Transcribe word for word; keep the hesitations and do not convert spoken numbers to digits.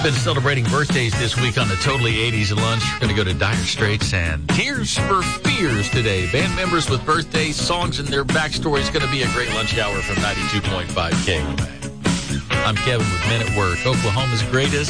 Been celebrating birthdays this week on the Totally eighties lunch. We're going to go to Dire Straits and Tears for Fears today. Band members with birthdays, songs, and their backstory is going to be a great lunch hour from ninety-two point five K. I'm Kevin with Men at Work, Oklahoma's greatest